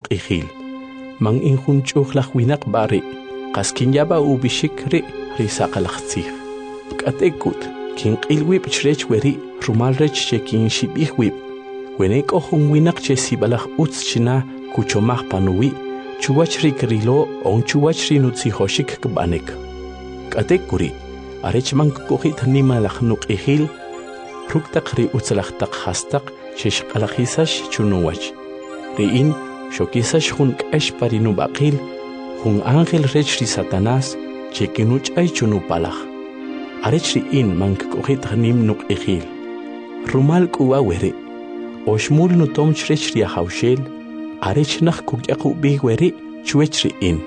ijil. Man injunchuj laj winak bari, qaskin yaba ubishik ri saqalaqtzij. K'atekut, kin qilwib chrech weri, rumal rech che kin shibij wib. Wenek ojun winak che sibalaj utz china kuchomaj panuwi, chuwach ri krilo on chuwach ri nutzijoshik kbanek. K'atekuri, arech man kukujit nima laj nuk ijil, ruktak ri utzalajtak hastak shesh qalajisash chunuwach. Riin, shokisash jun k'esh parinu baqil, jun ángel rech ri Satanás, che kinuch ay chunupalaj. Arech riin man kukujit nim nuk ijil. Rumal kuwa weri, oshmul nutom chrech ri hawshel, arech nakh kukyaku bih weri chuech riin.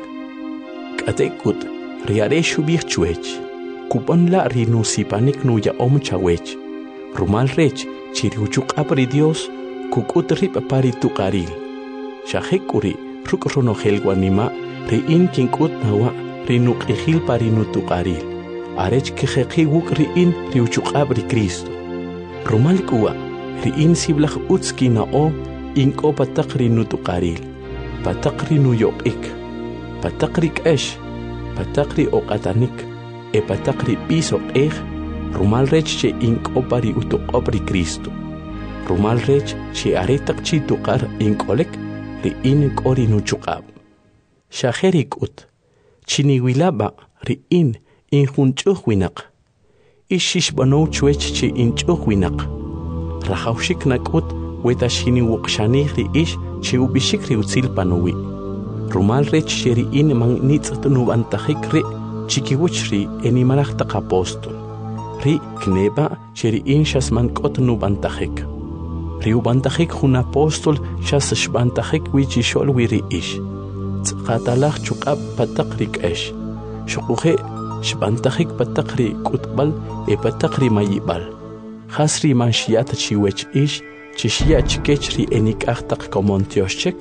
K'atekut, ri aresh ubih chuech, kupon la ri nusipanik nuya om chawech. Rumal rech, chiri uchuk apri Dios, kukut rip pari tuqaril. Shahekuri, ruk ronogel guanima, riin kinkut nawa, ri nuk ijil pari nutuqaril. Arech kejeki wuk riin ri uchuk apri Cristo. Rumal kuwa, riin siblaj utski nao, inko patakri nutuqaril. Patakri nuyoqik. Patakri k'esh. Patakri oqatanik. E patakri pisoq Rumal rech che inko pari utuqopri Cristo. Rumal rech che aretak chi tuqar inkolek riin kori nuchuqab. Shaherikut, chiniwilaba riin injunchuj winak. Ishish banow chuech che inchuj winak. Rajawshik nakut wetashini wuqshanih riish che ubishik ri utzil panuwi. Rumal rech che riin man nitzat nubantajik ri chikiwuch ri enimalajtak apostol. Ri kneba cheri in shasman kot nubantajik. Ri ubantajik jun apostol shas shbantajik wichi shol wiri ish. Tzqatalaj chuqab patakri k'esh. Shuquje shbantajik patakri kutbal e patakri mayibal. Hasri man shiat chiwech ish chishia chikech ri enikajtak komontioshchek.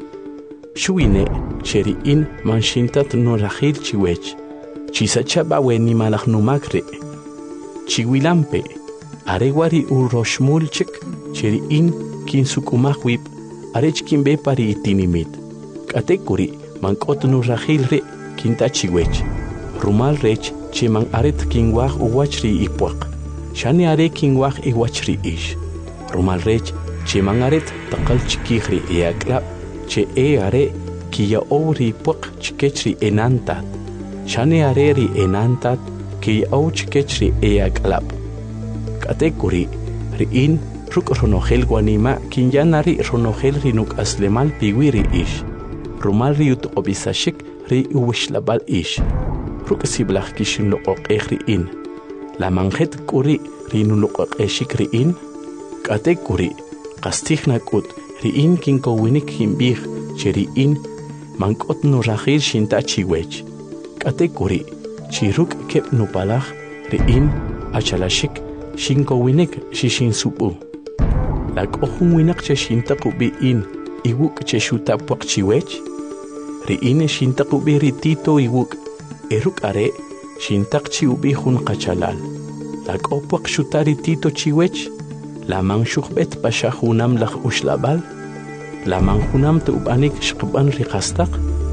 Shuine cheri in man shintat nurajil chiwech. Chisachaba weni malaj numakri. Chiwilampe, arewari uroshmulchik, cheri in kin sukumahwib, arech kin be pari itinimit. Katekuri, man kotnu rajilre, kinta chiwech. Rumal rech, che man aret kin wach uwachri ipuak. Shani are kin wach iwachri ish. Rumal rech, che man aret takal chikihri eaklap, che are kia ori ipuak chikechri enantat. Shani are ri enantat, ki auch kechri eaklap. Katekuri, riin ruk ronogel guanima kinyanari ronogel rinuk aslemal piwiri ish. Rumal riut obisashik ri uwishlabal ish. Ruk siblach kishin loqoq riin. La manjet kuri rinu loqoq riin. Katekuri, kastiknakut riin kinko winik himbih cheriin mankot no rajil shintachi wech. Katekuri, chiruk kep nupalaj riin achalashik shinko winek shishin supu. La kohun winak che shintaku biin iwuk che shutapuak chiwech. Riin shintaku bi ritito iwuk eruk are shintak chi ubi hun kachalal. La kopuak shutari tito chiwech. La man shukbet pashahunam lach ushlabal. La man hunam tubanik shqban rikastak.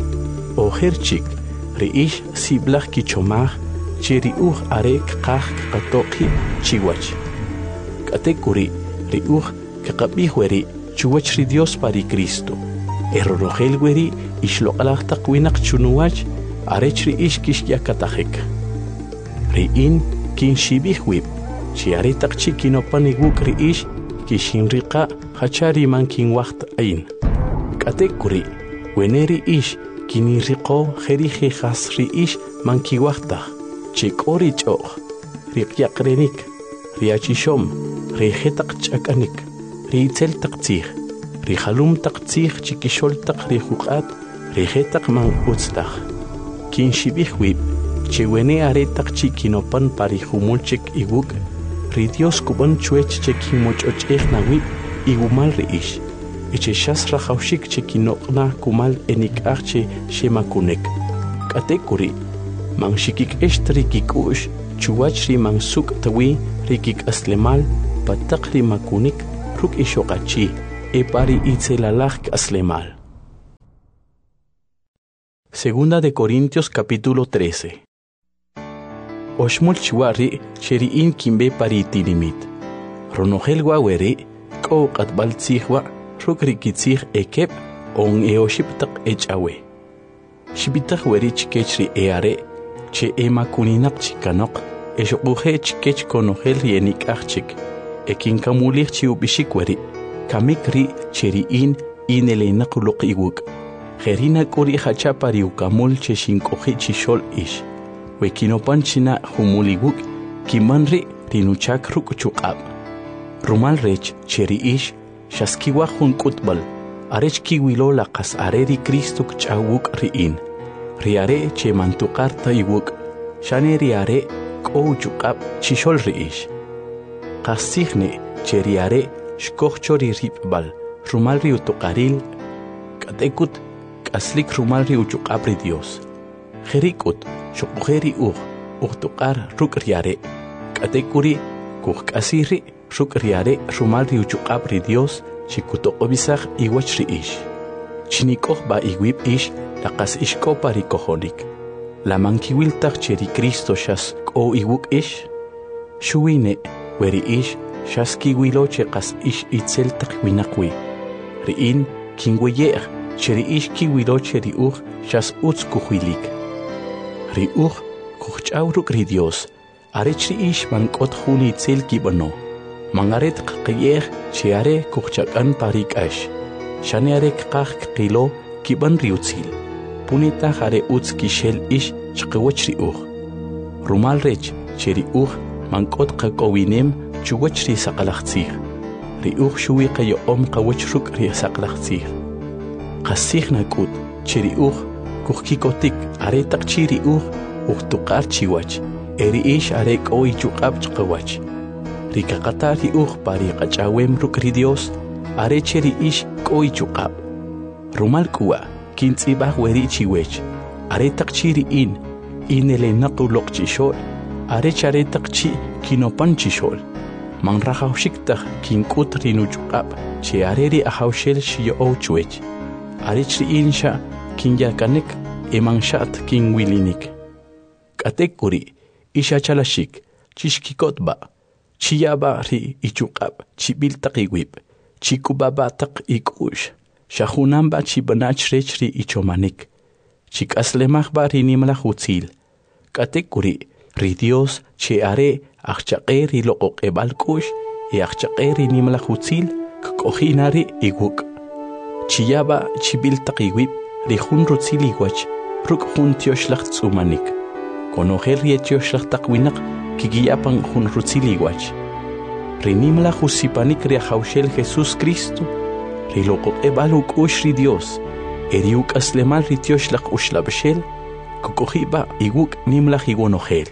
Oher chik riish siblach kichomach cheriuch are kqaj qatoqi chiwach. Katekuri riuch kaqabihweri chuwach ri Dios pari Cristo. Errorogel weri ishloqalaj taqwinak chunuwach arech riish kishyacatajek. Riin kin shibihwib chi aretaq chikinopan iwuk riish kishinriqa hachari man kin wacht ain. Katekuri weneri ish kini riqo jerije has riish man kiwachtaj. Chikori choq, riqyaqrenik, riachishom, rijetaq chakanik, riitzel taqtzij, rijalum taqtzij chikishol taq rijuqat, rijetaq man utztaj. Kin shibihwib, chewene aretaq chikinopan parijumulchik iwuk, ri Dios kuban chuech chekimochochej nawib igumal riish. Eche shas rajawshik chekinoqna kumal enik'aj shemakunek. Katekuri, man shikik eshtri kikush, chuwachri man suk tawi, rikik aslemal, patakri makunik, ruk ishoqachi, e pari itzelalaj aslemal. Segunda de Corintios capítulo 13. Oshmul chiwari cheriin kimbe paritilimit. Ronogel waweri ko qatbal tsikhwa rukri kitsih ekep on eoshiptak echawe. Shibitak weri chikechri eare che ema kuninak chikanok eshuquhe chikech konogel rienik achik. Ekin kamulich chiubishik weri kamikri cheriin inelenak luq iwuk. Gerina kuri hachapari ukamul cheshinkoji chishol ish. Wekinopan china humuliwuk kimanri rinuchak rukuchukab. Rumal rech cheri ish shaskiwa hun kutbal. Arech kiwilo laqas areri Cristo kchawuk riin. Riare che mantukarta iwuk. Shane riare kouchukab chishol riish. Qasigne cheriare shkochori ripbal. Rumal riutukaril katekut aslik rumal ri uchuqabri Dios. Jerikut, shukujeri tukar rukriare. Katekuri, kukasiri, rukriare, rumal ri uchuqabri Dios, chikutoqobisaj iwachri ish. Chinikoh ba iwib ish, laqas ishko parikohonik. La mankiwiltaj cheri Cristo shas ko iwuk ish. Shuine, weri ish, shas kiwilo cheqas ish itzeltaj winakwi. Riin, kingweyer, cheri ish kiwilo cheri shas utz kuhuilik. Ri kuchawruk ri Dios. Arechri ish man kot huni tzel kibano. Mangaret qqiyer cheare kuchakan parik ash. Shane are qaq qilo kiban riutzil. Punita hare utz kishel ish chqwach ri Rumal rech cheri man kot qaqowinem chuwach ri saqalaqtzir. Ri shuwi qayo qawach ruk ri saqalaqtzir. Qasihna kut cheri kukikotik are takchiri tukar chiwach eri ish are koi chuqab chqawach rikaqatari pari qachawem rukri Dios are cheri ish koi chuqab rumal kuwa kintzibah weri chiwech are takchiri inele naquloq chishol are chare takchi kinopan chishol man rahawshiktaj kinkut rinuchuqab che areri ahawshel shiyo chwech are chri insha kinyakanek emanshat king wilinik. Katekuri isha chalashik chishkikotba chiyaba ri ichukab chibil taqiwib chikubaba taq ikush shahunamba chibanach rechri ichomanik chikaslemahba ri nimla hutzil. Katekuri ri Dios che are achchaqeri loqoqebalkush e achchaqeri nimla hutzil kohinari iguk chiyaba chibil taqiwib Rihun rutzili wach, ruk hun tioshlach tsumanik. Konogel rietioslach takwinak, kigiapan hun rutzili wach. Rinimla husipanik riahaushel Jesus Cristo, riloko ebaluk ushri Dios, eriuk aslemal ritioslach ushlabshel, kukohiba iguk nimlach iguanogel.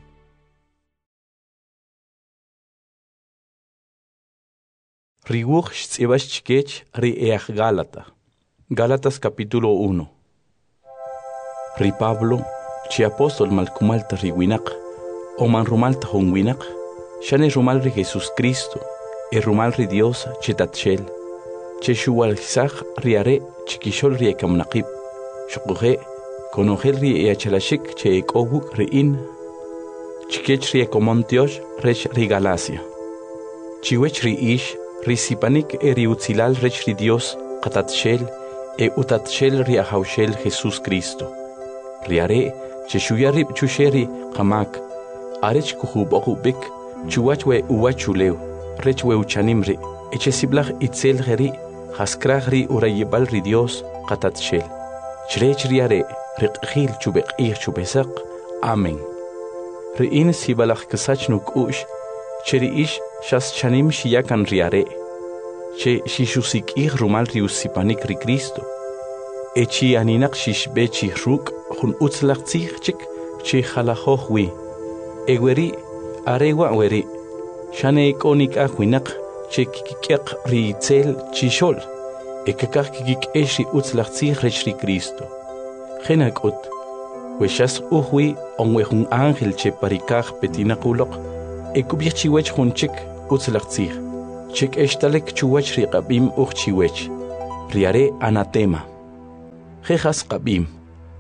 Riwuch tzibach chikech ri each Galata. Gálatas capítulo 1. Ri Pablo, chi apóstol malcumalta riwinak, o man rumalta hunwinak, shane rumal ri Jesus Cristo, e rumal ri Dios chitatshel, che shuwalzaj riare chikishol ri ekamnaqib, shukuhe, konogel ri eachalashik che ekowuk riin, chikech ri ekomontiosh rech ri Galacia. Chiwech ri ish, ri sipanik e ri utzilal rech ri Dios, qatatshel, e utatshel riahaushel Jesus Cristo. Riare, che shuyarib chusheri qamak, arech kuhubokubik, chuachwe uachuleu, rechwe uchanimri, eche siblach itzel geri, haskragri urayibal ri Dios, qatatshel. Chrech riare, riqhil chubek chubesak, amen. Riin sibalach kasachnuk ush, cheri ish shas chanim shiyakan riare. Che shishusik rumal riusipanik ri Cristo. Echi aninak shishbechi ruk hun utzlach tzihchik che halahohwi. Egweri arewa weri. Shane ikonik ahwinak che kikiak ri tzel chishol. Ekakak kikik eshi utzlach tzihch ri Cristo. Genakut. Weshas uhwi onwe hun ángel che parikaj petinakulok. Ekubich chiwech hun chik utzlach tzih. Chik estalek chuwach ri qabim chiwech. Riare anatema. Jejas qabim.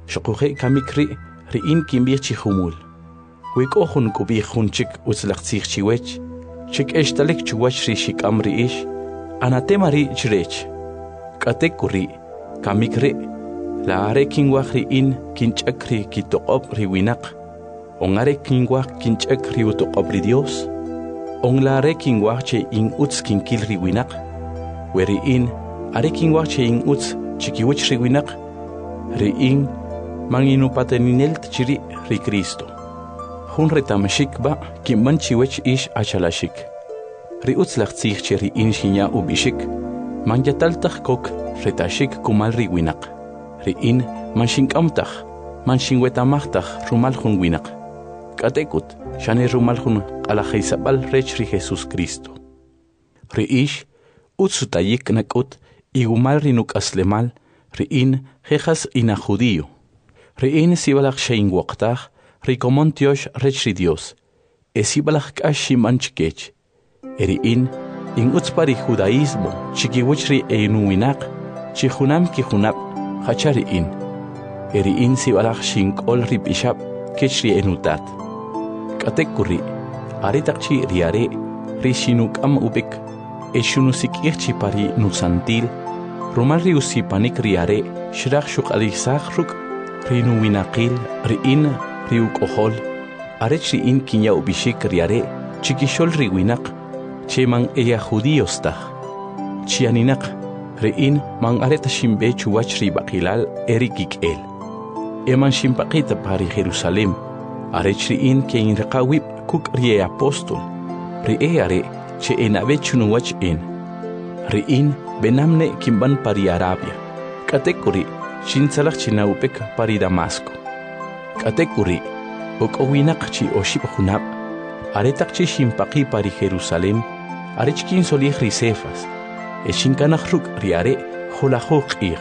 Xoquje kamikri ri'in kimbichi humul. Wikohun kubihun chik utzlaqtzig chiwech. Chik eshtalik chuwach ri shikam ri'ish. Anatema ri chirech. Katekuri kamikri laare kinwaq ri'in kinchakri kitoqob riwinaq. Ongare kinwaq kinchakri utoqob ri Dios. Onglare kinwaq che in utz kinkil riwinaq. Weri'in are kinwaq che in utz chikiwich riwinaq. Ri'in manginupateninel chiri ri Cristo. Hun retamashikba kimman chiwech ish achalashik. Ri utzlaqtzig che ri'in shinya ubishik. Man yataltaq kok retashik kumal riwinaq. Ri'in man shinkamtaq, man shinwetamaqtaq rumal hun winaq. Katekut shane rumal hun qalajaysabal rech ri Jesus Cristo. Ri'ish utzutayik nakut igumal rinuk aslemal ri'in jejas ina judío. Ri'in sibalaq shein waqtaq rikomon tiosh rech ri Dios. Esibalaq k'ash manchkech. Ri'in in utzpari judaísmo chikiwich ri einuwinaq chihunam kijunab hachari'in. Ri'in sibalaq shinkol ri bishab kech ri enutat. Katekuri aritaqchi riare ri shinukam ubik eshunusik'ich pari nusantil rumal ri usipanik riare shiraq shuq'alisaq ruk' ri nuwinaqil ri'in ri uk'ojol arech ri'in kinya ubishik riare chikishol ri winaq cheman eya judíos taj chianinaq ri'in man areta shimbe chuwach ri baqilal erikik'el eman shimpaqita pari Jerusalem arech ri'in kein riqawib kuk ri apostol ri are che enabe chunuwach en ri'in benamne kimban pari Arabia katekuri shintzalaq chinaupek pari Damasco katekuri ok'owinaq chi oshib junab aretaq chi shimpaqi pari Jerusalem arech kin solij ri Cefas eshinkanaq ruk' ri are jolajuq q'ij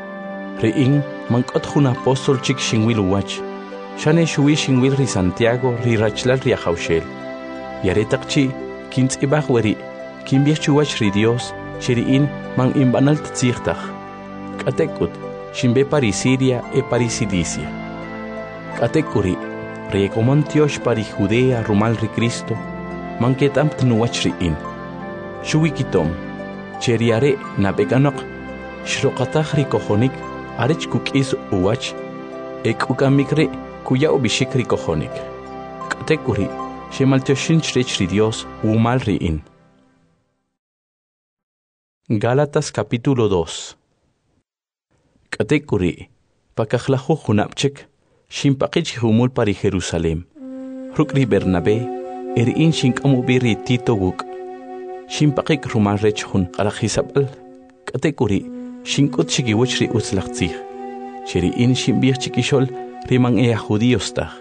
ri'in mank'ot jun apostol chik shinwil uwach shane shuwi shinwil ri Santiago ri rachlal ri ajawxel yaretaq chi kintz'ibaj weri kinb'ij chuwach ri Dios chiri'in man inb'anal tzijtaj k'atekut shinbe pari Siria e pari Cilicia k'atekuri ri ekomon tiox pari Judea rumal ri Cristo man ket'am tnuwach ri'in shuwi kitom cheriare nab'ek'anoq xroqataj ri kojonik arech kuk'is uwach ek'ukamik ri kuya ubishik ri kojonik k'atekuri shemaltioxinch rech ri Dios umal ri'in. Gálatas capítulo 2. K'atekuri pakajlaju junabchik shimpaqich humul pari Jerusalem ruk' ri Bernabé eri'in shink'amubi ri Tito wuk' shimpaqik rumal rech jun q'alajisab'al k'atekuri shink'ut chikiwach ri utzlaqtzij cheri'in shimb'ij chikixol ri man eya judíos taj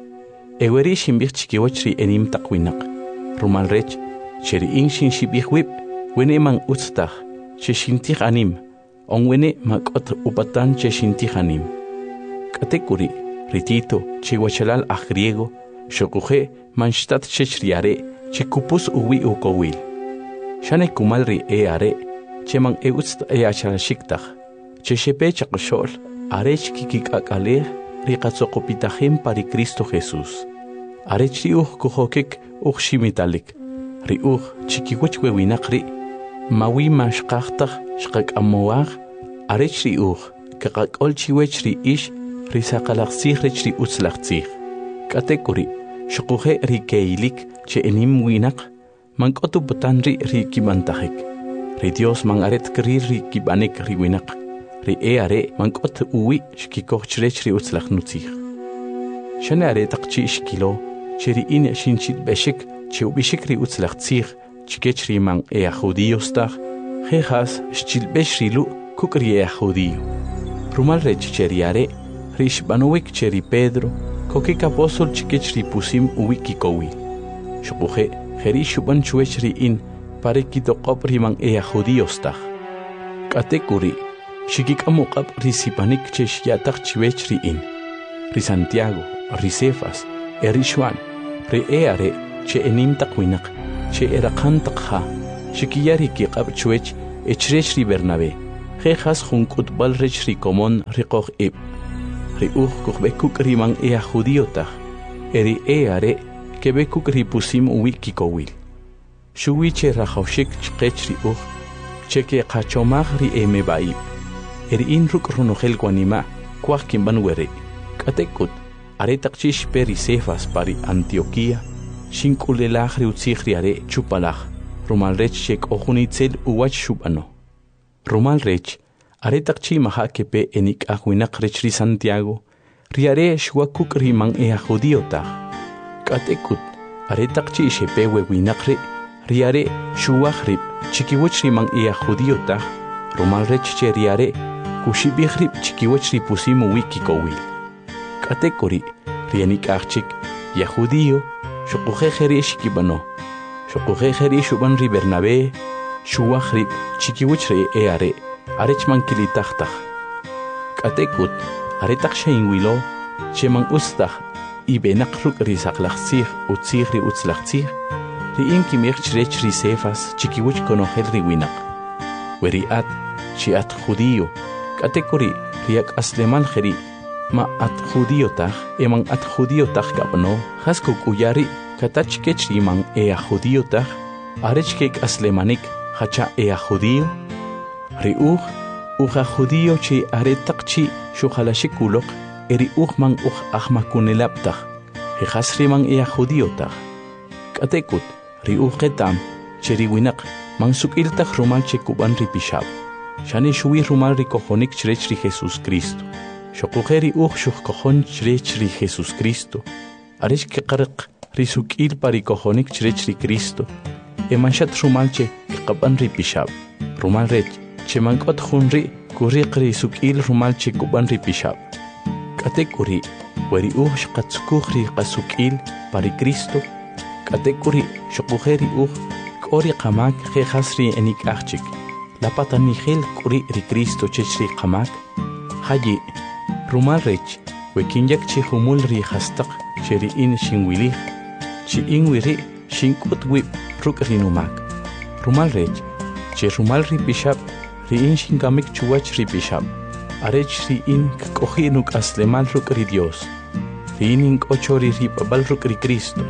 eweri shimb'ij chikiwach ri enim taq winaq rumal rech cheri'in shinxib'ij wib' wene man utz taj che xintij anim onwene mak'ot upatan che xintij anim k'atekuri ri Tito che wachalal aj griego xokuje man xtat chech riare che kupus uwi ukowil shane kumal ri are che man utz achalashik taj che shepe chaqxol arech kikik'ak'alej ri qatzoqopitajim pari Cristo Jesús arech ri uj kujokik uj ximitalik ri uj chikiwach wewinaq ri mawi mashqaqtaj xqak'amowaj arech ri uj kaqak'ol chiwech ri ish ri saqalaqtzij rech ri utzlaqtzij k'atekuri xuquje ri keilik che enim winaq mank'otu putan ri kimantajik ri Dios man aret kri ri kib'anik ri winaq ri are mank'ot uwi xkikoj chrech ri utzlaqnutzij shane aretaq chi xkilo che ri'in xinchitb'exik che ub'ixik ri utzlaqtzij chikech ri man eya judíos taj jejas xchilb'ex ri lu' kuk' ri eya judío rumal rech che ri are ri xb'anuwik che ri Pedro kokik apóstol chikech ri pusim uwi kikowil xuquje jeri xub'an chuwech ri'in pare kitoqob ri man eya judíos taj k'atekuri xikik'amuq'ab' ri sipanik che xya'taj chiwech ri'in ri Santiago ri Cefas ri Xuan ri are che enim taq winaq che eraqan taq ja xikiya ri kiq'ab' chuwech echrech ri Bernabé jejas jun k'utb'al rech ri komon ri qoj ib' ri kukbekuk riman ea judiotah, eri are kebekuk ripusim wikikowil. Shuwiche rajoshik chkech ri cheke kachomag ri emebaib. Eri inruk runogel guanima, kwak kimban were. Katekut, aretakchish peri sefas pari Antioquia, shinkulelah ri utzigri are chupalah, rumalrech shek ojunitzel uwach shubano. Rumalrech, aretakchi maha kepe enik ahuinak rech ri Santiago, riare shwakuk riman ea judiotah. Katekut, aretakchi shepe wewinakre, riare shuwahrib, chikiwach riman ea judiotah, rumalrech che riare, kushibihrib chikiwach ripusimu wikikowil. Katekori, rianik achik, ya judío, shokujejeri shikibano, shokujejeri shuban ri Bernabé, shuwahrib chikiwach re eare, arechman kilitachtach. Katekut, aretak sheinwilo, cheman ustach, ibenakruk risaklachzich, utzich ri utzlachzich, ri inkimich chrech ri sefas, chikiwach konogel ri winak. Weri at, chi at judío, katekori, riak asleman jeri, ma at judiotah, eman at judiotah gabno, haskuk uyari, katachkech riman ea judiotah, arechkek aslemanik, hacha ea judio, ri uja judio chi aretakchi shuhalashikuloq, eri man ahmakunelaptah, hijas riman ea judiotah. Katekut, ri ketam, cheri winak, man sukiltah rumal chekuban ri pishab, shani shuwi rumal ri kojonik chrech ri Jesus Cristo. Shokujeri shukkojon chrech ri Jesus Cristo. Arish keqarq ri sukil pari kojonik chrech ri Cristo. Emanshat rumalche kekaban ri pishab. Rumal rech chemankot junri kuriq ri sukil rumalche kuban ri pishab. Katekuri weri shqatsukuj ri qasukil pari Cristo. Katekuri shokujeri kori qamak jejas ri enik achik. Lapatan nigel kuri ri Cristo chech ri qamak. Hayi rumal rech, wekinyak chi humul ri hastaq, cheri in shinwilih, chi inwiri shinkut wip ruk rinumak. Rumal rech, chi rumal ri bishab, ri in shinkamik chuwach ri bishab, arech ri in kakohi nuk aslemal ruk ri Dios, ri in inkocho ri babal ruk ri Cristo.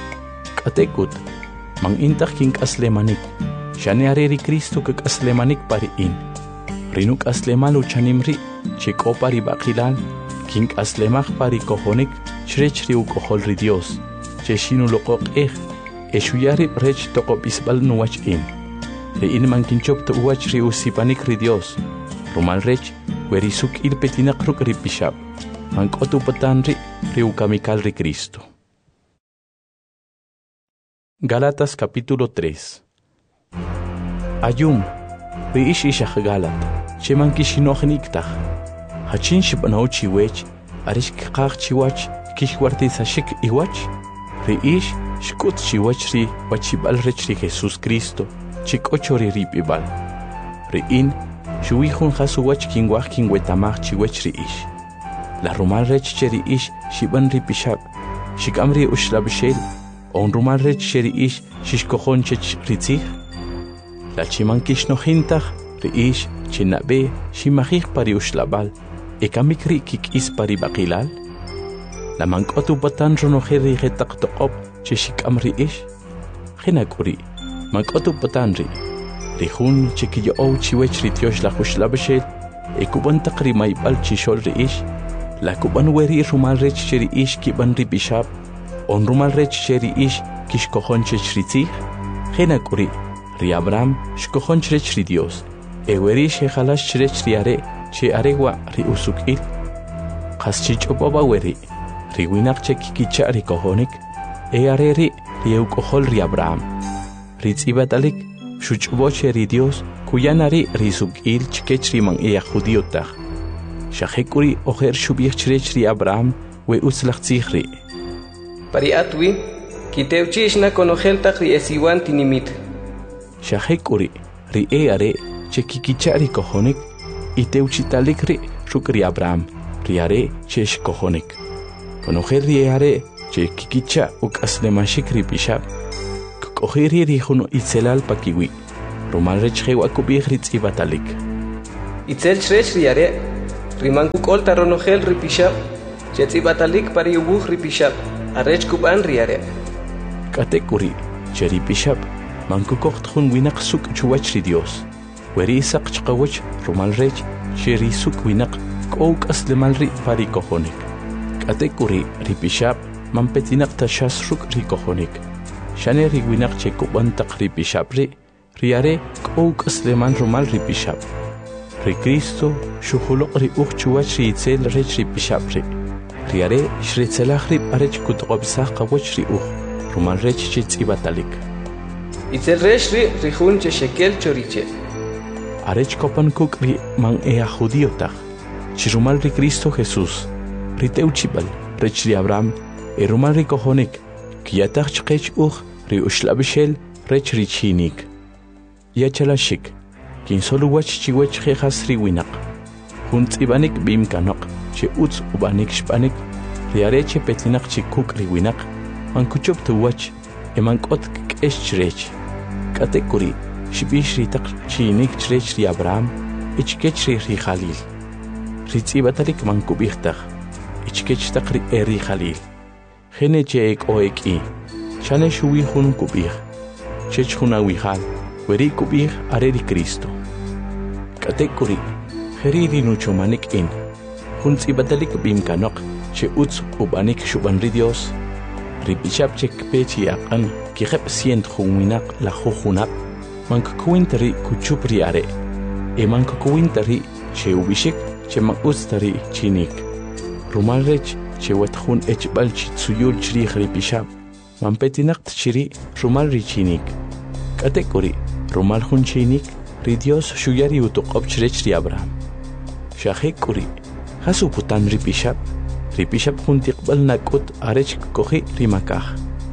Katekut, mang intak kink aslemanik, shane are ri Cristo kak aslemanik pari in. Rinuk aslemal uchanimri, chiko pari bakilal, king aslemach pari kohonik, chrech ri ukohol ri Dios, cheshinu lokok eshuyari rech toko bisbal nuwach in. Ri in man kinchop to uwach ri usipanik ri Dios, rumal rech, weri suk il petinak ruk ri pishab, man kotu patanri ri ukamikal ri Cristo. Gálatas capítulo 3. Ayum, ri ish ishach Galat. Cheman kishinochniktach. Hachin shibanaw chiwech, arish kikach chiwach, kishwartiza shik iwach. Ri ish shkut chiwach ri wachibal rech ri Jesus Cristo, chikocho ri ripibal. Ri in, shuihun hasuwach kingwach kingwetamach chiwech ri ish. La rumal rech cheri ish shiban ri pishab, shikam ri ushlabshel, on rumal rech cheri ish shishkohon chech ritzich. La chiman kishnochintaj, ri ish chinabe shimajij pari ushlabal, ekamikri kikis pari bakilal. La mankotu batan ronojeri getak toqop cheshikam ri ish. Genakuri, mankotu batan ri. Rijun chikiyo ou chiwech ri tiosh la ushlabshel, ekuban takri maibal chishol ri ish. La kuban weri rumal rech cheri ish kiban ri bishab, on rumal rech cheri ish kishkohon chech ritzich. Genakuri, ri Abraham shkohon chech ri Dios. Eweri shehalash chrech riare, che aregwa ri usukil. Qaschichopoba weri, ri winak che kikicha ri kohonik, areri ri eukohol ri Abraham. Ri tzibatalik, shuchboche ri Dios, kuyanari ri sukil chkech ri man judiotach. Shahekuri oher shubich chrech ri Abraham, we utzlachtzich ri. Pari atwi, kiteuchish na konoheltach ri esiwan tinimit. Shahekuri, ri are, che kikicha ri kohonik, iteuchitalik ri ruk ri Abraham, riare che shkohonik. Konoher ri are, che kikicha uk aslemashik ri bishab. Koheri ri juno itzelal pakiwi, rumal rech hewa kubich ri tzibatalik. Itzel chrech riare, rimanku kolta ronogel ripishab, chetzibatalik pari ubuj ripishab, arech kuban riare. Katekuri, cheripishab, manku kochtjun winak suk chuwach ri Dios. Weri isak chqawach rumal rech, cheri suk winak kouk aslemal ri pari kohonik. Katekuri ripishab, mampetinak tashas ruk ri kohonik. Shane ri winak che kubantak ripishab ri, riare kouk asleman rumal ripishab. Ri Cristo shuhulok ri uch chuwach ri itzel rech ripishab ri. Riare shritzelach ri arech kutqobsaq qawach ri rumal rech chitzibatalik. Itzel rech ri rihun che shekel choriche. Arech kopan kuk ri man ea judiotaj. Chirumal ri Cristo Jesús. Ri teuchibal rech ri Abraham. Rumal ri kohonik. Kiyataj chqech ri ushlabishel rech ri chinik. Yachalashik. Kin solo wach chiwech jejas ri winak. Junt ibanik bim kanok. Che utz ubanik shpanik. Ri areche petlinak chikuk ri winak. Man kuchop tu wach. Eman kot kesh chrech. Katekuri. Shibish ri tak chinik chrech ri Abraham. Ichkech ri Khalil. Ri tzibatalik man kubichtach. Ichkech tak ri eri Khalil. Gene che ek oek I. Chane shuwi hun kubich. Chech huna wihal. Weri kubich are ri Cristo. Katekuri. Heriri nucho manik in. Hun tzibatalik bim kanok. Che utz ubanik shuban ri Dios. Ri bishab chek pechi akan. Kijep sient huminak la jujunak. Man kukuintari kuchupri are. Man kukuintari che ubishik che man ustari chinik. Rumal rech che wetjun echbal chitsuyul chri bishab. Man petinak chiri rumal ri chinik. Katekuri rumal hun chinik ri Dios shuyari utuqob chrech ri Abraham. Shahekuri hasu putan ri bishab. Ri bishab hun tiqbal nakut arech kohi ri makaj.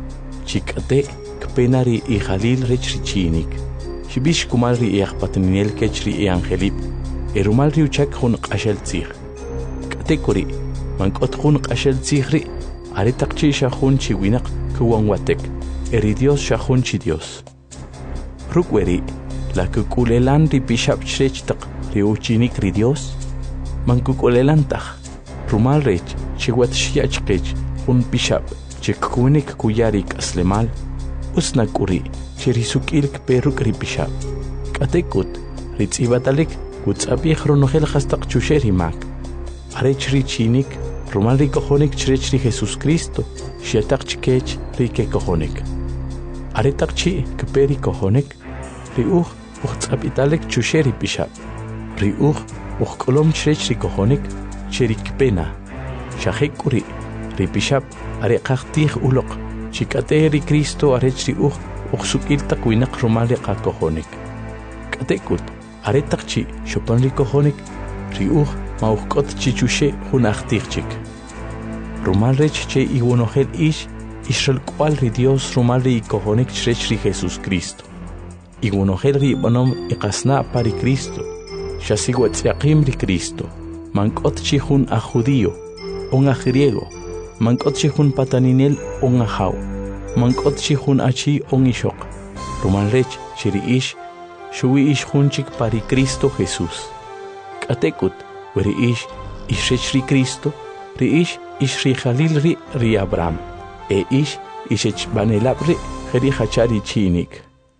Chikate kpenari I Khalil rech ri chinik. Shibish kumal ri patninel kech ri angelip. Rumal ri uchak hun qashel tzig. Katekuri man kot hun qashel tzigri. Are taqchi shahun chi winak kuwan watek. Eri Dios shahun chi Dios. Rukweri la kukulelan ri bishab chrech taq ri uchinik ri Dios. Man kukulelan taq. Rumal rech chiwat shiach qech hun bishab chikunik kuyarik aslemal. Usnak uri chirisukilk peruk ri bishab. Katekut ri tzibatalik kutzabih ronogel khastaq chusheri mak. Arech ri chinik rumal ri kohonik chrech ri Jesus Cristo. Shiataq chkech ri ke kohonik. Aretaq chi kperi kohonik. Ri tzabitalik chusheri bishab. Ri kolom chrech ri kohonik. Cheri kpena. Shahekuri ri bishab are qahtih ulok. Chikate ri Cristo arech ri sukil taq winak rumal ri kohonik. Katekut aretaq chi shopan ri kohonik. Ri mauqot chichushe hunaqtichik. Rumal rech che iwonogel Israel kwal ri Dios rumal ri kohonik chrech ri Jesus Cristo. Iwonogel ri bonom iqasna pari Cristo. Shasiwat yaqim ri Cristo. Mankot chi hun a judío, un a griego. Mankot chi hun pataninel un a jau. Mankot chi hun a chi un ishok. Rumal rech chiri shuwi hun chik pari Cristo Jesus. Katekut weri ishrech ri Cristo. Ri ri Khalil ri Abraham. Ishech banelab ri jeri hachari chinik.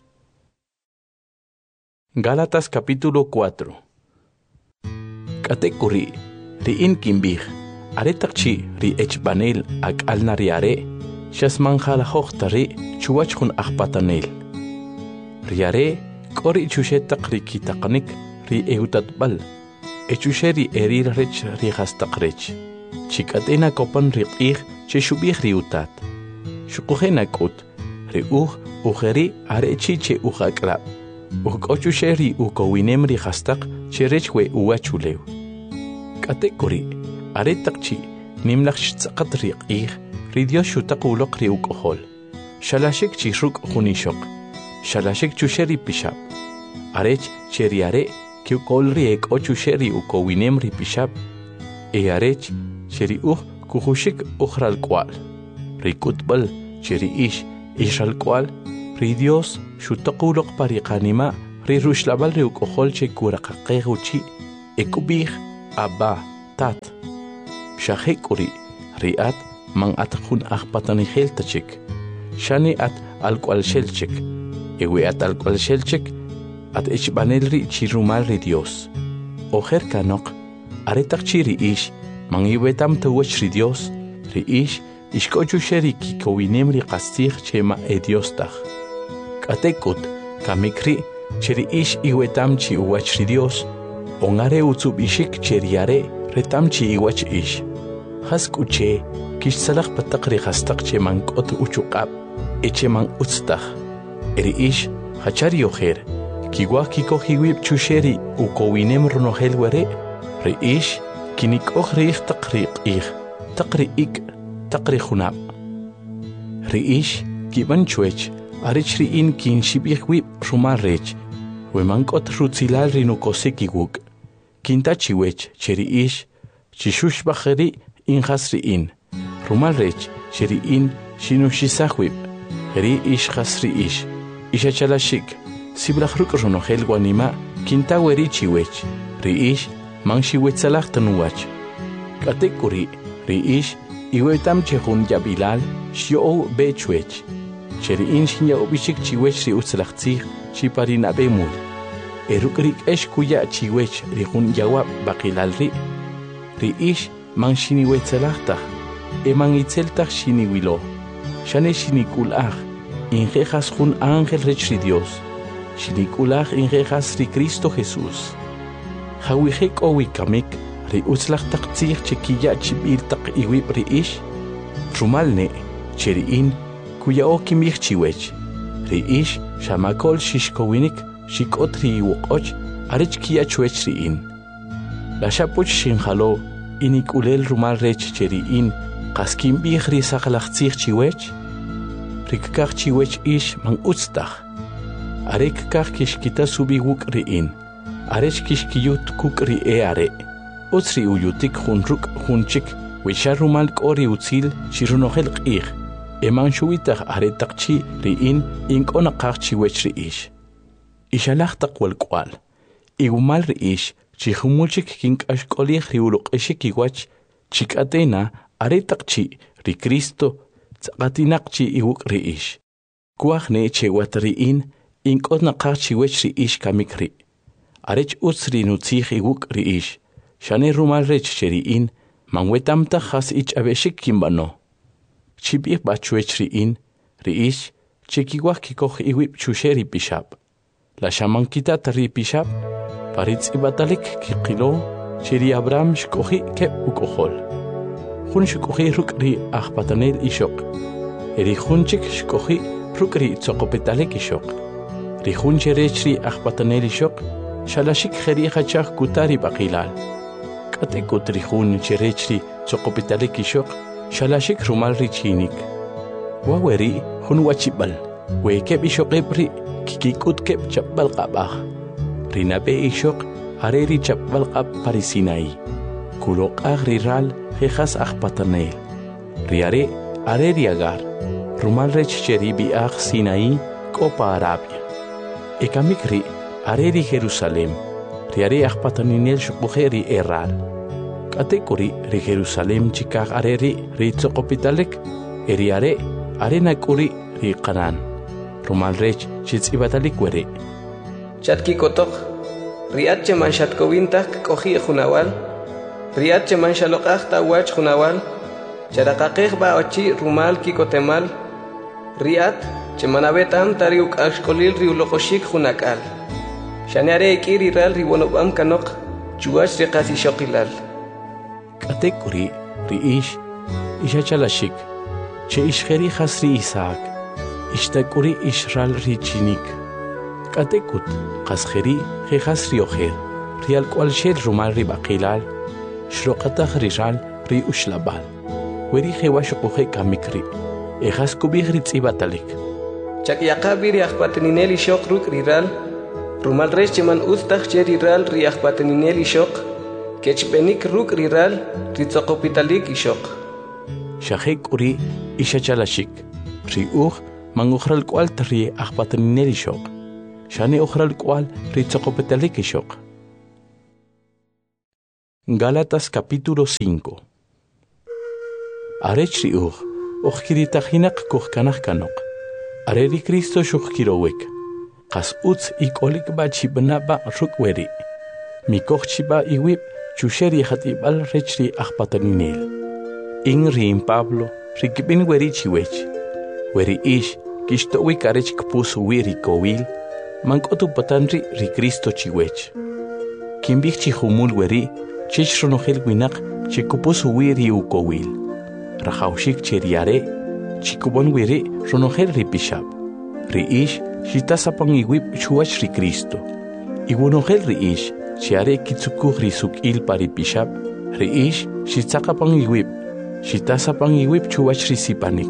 Gálatas capítulo 4. Katekuri ri inkimbih. Aretaqchi ri echbanel ak alnariare. Shasman jalahokhtari chuwachun akpatanel. Riare kori chushetaq ri kitaqnik ri eutatbal. Echusheri erir rech ri hastaqrech. Chikatena kopan ri che shubih ri utat. Shukuhena kut ri ujeri arechi che ujaklab. Ukochusheri ukowinem ri hastaq che rechwe uachulew. Katekuri aretaqchi nimlach tsaqat ri Dios shutaq uloq ri ukohol. Shalashek chi ruk junishok. Shalashek chusheri pishab. Arech cheriare que kolri ek ochusheri ukowinem ri pishab. Arech cheri kuhushik uhral kwal. Ri kutbal cheri ishal kwal. Ri Dios shutaq uloq pariqanima ri rushlabal ri ukohol che kuraqaqeguchi ekubih abba tat. Shahekuri riat man atkun akpatanihel tachik. Shani at alqual shelchik. Ewe at alqual shelchik at echbanelri chirumalri Dios. Ojer kanok aretak chiri ish man iwetam tawachri Dios ri ish ishkochu sheri kikowinemri qastig chema Dios tag. Katekut kamikri cheri ish iwetam chi uwachri Dios ongare utsub ishik cheriare retam chi iwach ish. Haskuche kish salak patakri khastaq che man kot uchuqab eche man utstag. Eri ish hachari ojer kiwa kiko hiwib chusheri ukowinem ronohel were ri ish kinik okhriq taqriq ich taqri ik taqri khunab ri ish kiban chuech arich ri in kin shibih wib rumal rech we man kot rutzilal rino kosekiguk kinta chiwech cheri ish chishush bakhri in khasri in rumal rech cheri in shinushisahwib ri ish khasri ish isha chalashik siblakhruk ronohel wanima kinta weri chiwech ri ish man shiwetsalak tanuwach katekuri ri ish iwetam chehun yabilal shio bechuech cheri in shinya obishik chiwech ri utsalaktzig chiparina bemul erukrik esh kuya chiwech ri hun yawa bakilal ri ish man shiniwetsalakta eman itzeltak shiniwilo shane shinikulaj injejas hun ángel rech ri Dios shinikulaj injejas ri Cristo Jesús Hawihek owikamik ri utzlaq taqtzig chikiya chibir taq iwib ri ish rumalne cheri in kuya okimih chiwech ri ish shamakol shishkowinik shikot ri wuqoch arich kiya chuech ri in la shapuch shinjalo inikulel rumal rech cheri in qaskim bih ri saqlaqtzig chiwech rikkaq chiwech ish man utztaq arek kaq kishkita subi wuk ri in arech kishkiyut kukri are utsri uyutik hunruk hunchik wisharumal kori utzil shirunohel qig eman shuitaq aretaqchi ri in inkona qaqchi wechri ish ishalaq taqwal qwal igumal ri ish chihumulchik kinkashqolih ri uruqeshik iwach chikatena aretaqchi ri Cristo tsaqatinaqchi iwuk ri ish kuajne chewat ri in inkona qaqchi wechri ish kamikri arech utsri nutzig iwuk ri ish shane rumal rech cheri in manwetamta khas ich abeshik kimbano chibih bachuech ri in ri ish chekiwah kikoj iwib chusheri pishab la shamankita tari pishab paritz ibatalik kiqilo cheri Abraham shkoji ke ukohol hun shkoji rukri akhpatanel ishok eri hunchik shkoji rukri tsoqopetalik ishok ri hun cherechri akhpatanel ishok shalashik kheri khachaq kutari baqilal kate kutri hun cherechri tsoqopitalik ishok shalashik rumal richinik waweri hun wachibal weke bishoqebri kikikut kep chabal qabah rinabe ishok areri chabal qab parisinai kulok agriral khas akhpatanel riare areri agar rumal rech cheri bi ag sinai kopa arabia ekamikri areri Jerusalem riare akhpataninel shukbukheri eral katekuri ri Jerusalem chikag areri ri tsoqopitalik eriare arena kuri ri qanan rumal rech chitsibatalik were chatki kotok riat cheman shatkowintak koji khunawal riat cheman shaloqaj tawach khunawal charaqaqej ba ochi rumal kikotemal riat cheman abetam tariuk ashkolil riuloqoshik khunakal Shanare kiri ral riwonobam kanok chuach riqasi shoqilal katekuri ri ish isha chalashik che ishkheri khasri Isaac ishtakuri ishral ri chinik katekut qaskheri khasri oher rial kwal shel rumal ri baqilal shroqata khrisal ri ushlabal weri khewash qohe kamikri ehas kubih ri tsibatalik chakyaqabiri akhpatineli shoqruk riral rumal rech cheman ustaq cheri ral ri akhpatineli shoq kechbenik ruk riral ri tsoqopitalik ishok shahek uri isha chalashik ri man ukhral kwal tri akhpatineli shoq shani ukhral kwal ri tsoqopitalik ishok Gálatas capítulo 5. Arechri kiritajinak kuhkanaj kanok. Areri Cristo shukirowek. Kas utz ikolik ba chibnaba rukweri. Mikochchiba iwip chusheri hatibal rechri akpataninil. Ingri in Pablo rikibin weri chiwech. Weri ish kishtowi karech kpus wiri kowil. Mankotu patanri ri Cristo chiwech. Kimbik chihumul weri chich ronogel winak chikupus wiri ukowil. Rajaushik cheriare chikubon wiri ronogel ri pishab. Ri ish shitasapang iwip chuach ri Cristo. Iwonogel ri ish chiare kitsukuh ri sukil pari pishab. Ri ish shitsakapang iwip shitasapang iwip chuach ri sipanik.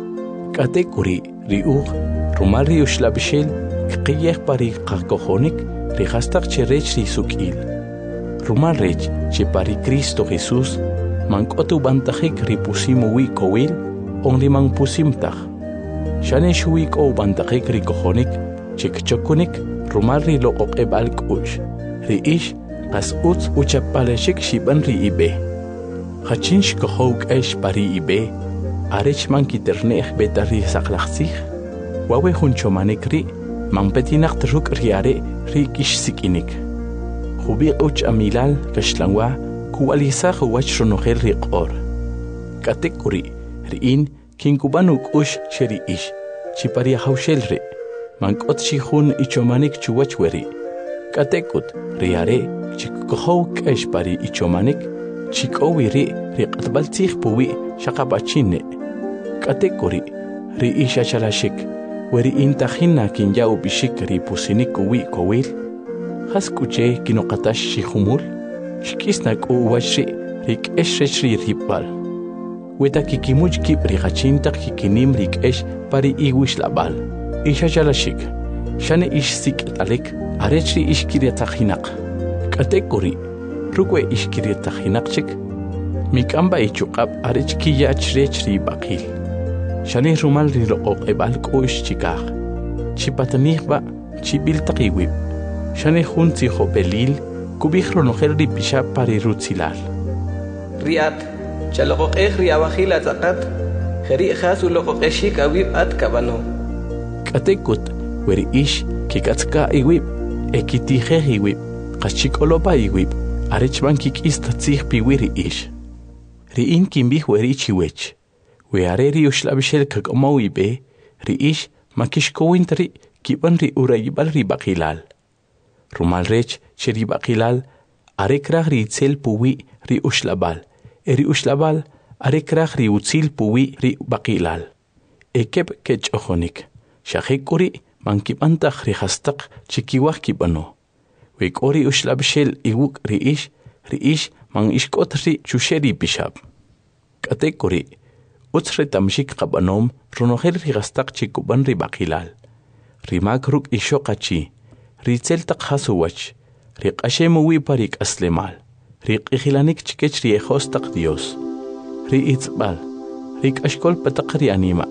Katekuri ri rumal ri ushlabishel kqiyeh pari qakohonik ri hastak cherech ri sukil. Rumal rech che pari Cristo Jesús mankotu bantajik ri pusimu wi kowil on ri man pusimtaj. Shane shuik o bantajik ri kohonik chikchokunik rumal ri loqoqebal kush. Ri ish qas utz uchapaleshik shiban ri ibe. Hachinsh kohok esh pari ibe arech man kiterneh betari saklachsich. Wawe hunchomanik ri man petinak truk riare ri kish sikinik. Hubi uch amilal kashlangwa kualisa huwach ronogel ri qor. Katekuri riin kinkubanuk ush sheri ish chipari haushel ri mankot shihun ichomanik chuwach weri. Katekut riare chikohok esh pari ichomanik chikowi ri qatbaltzih puwi shaqabachine. Katekuri ri isha chalashik weri intajina kin yau bishik ri pusinik uwi kowil. Haskuche kinoqatash shihumul shkisnak uwashi rik eshresh ri ripal. Weta kikimuch kip ri hachintak kikinim rik esh pari iwish labal. Isha chalashik shane ish sik talik arechri ishkiriatajinak. Katekuri rukwe ishkiriatajinak mikamba ichukab arech kiyach rechri bakil. Shane rumal ri loqoqebal kush chikaj. Chipatanihba chibil taqiwib. Shane junti belil kubij ronogel ri pisha pari rutzilal. Riat chaloqoqej riabajil atzaqat jeri jasu loqoqeshik awib at kabano. Katekut weri ish kikatzka iwib ekitije iwib qachikolopa iwib arechban kikistatzih piwiri ish. Riin kimbij weri chiwech. Weare ri ushlabishel kakomo ibe ri ish makishkowintri kiban ri urayibal ri bakilal. Rumal rech cheri bakilal arekraj ri itzel puwi ri ushlabal. Eri ushlabal arekraj ri utzil puwi ri bakilal. Ekep kech ojonik. Shahekuri mankipantaj ri hastak chikiwaj kibano. Wekori ushlabishel iwuk ri ish man ishkot ri chusheri pishab. Katekuri utzre tamshik qabanom ronogel ri hastak chikuban ri bakilal. Rimak ruk ishoqachi. Ritzel taqhasuwach, riq ashemu parik aslemal, riq ihilanik chikech ri ejostaq Dios, ri itzbal, riq ashkol pataq ri anima,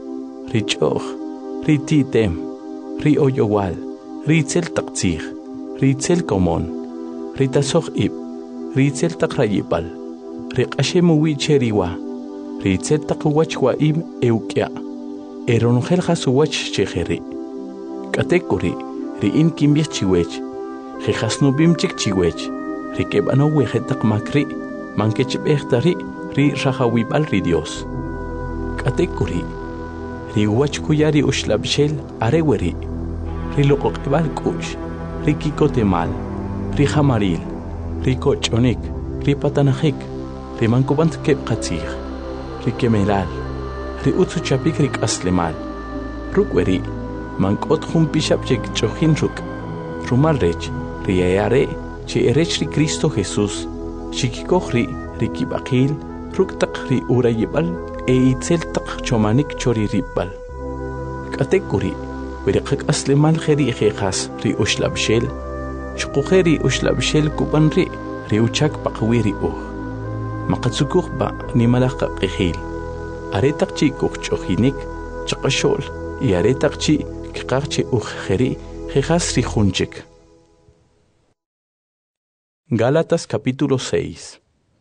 ri choj, ri titem, ri oyowal, ri tzel taqtzij, ri tzel komon, ri tasoj ib, ri tzel taqrayipal, riq ashemu cheriwa, ri tzel taqwach wa im eukya, eronogel hasuwach chejeri, katekuri, riin kimbij chiwech, jejasnubim chik chiwech, rikebano wejetak makri, mankechbechtari, ri rajawibal ri Dios. Katekuri, ri wachkuyari ushlabshel areweri, ri loqoqebal kush, ri kikotemal, ri jamaril, ri kochonik, ri patanajik, ri mankubant kebqatzij, ri kemelal, ri utsuchapik ri kaslemal, rukweri, mankot jun pishab chek chojin ruk. Rumal rech, riayare, che erech ri Cristo Jesús, shikikoh ri kibakil, ruk tak ri urayibal, itzel tak chomanik chori ribal. Katekuri, werikak aslemal jeri jejas ri ushlabshel, shukujeri ushlabshel kuban ri uchak pakwiri Maqatsukuh ba ni malaka qihil. Aretak chi kuh chojinik, chakashol, y aretak chi kaqchi ujjeri jejas ri junchik. Gálatas capítulo 6.